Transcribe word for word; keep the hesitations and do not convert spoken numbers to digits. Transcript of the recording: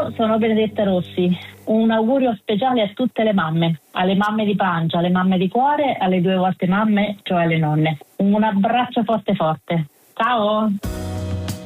Ciao, sono Benedetta Rossi. Un augurio speciale a tutte le mamme, alle mamme di pancia, alle mamme di cuore, alle due volte mamme, cioè alle nonne. Un abbraccio forte forte. Ciao!